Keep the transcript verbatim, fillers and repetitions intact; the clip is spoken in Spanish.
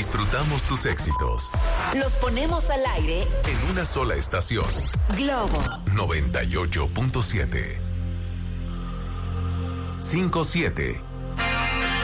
Disfrutamos tus éxitos. Los ponemos al aire en una sola estación. Globo noventa y ocho punto siete. cinco siete.